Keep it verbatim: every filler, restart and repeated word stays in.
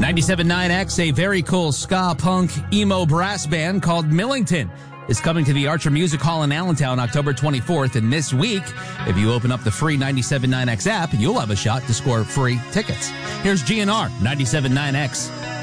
ninety-seven point nine X, a very cool ska punk emo brass band called Millington, is coming to the Archer Music Hall in Allentown October twenty-fourth. And this week, if you open up the free ninety-seven point nine X app, you'll have a shot to score free tickets. Here's G N R ninety-seven point nine X.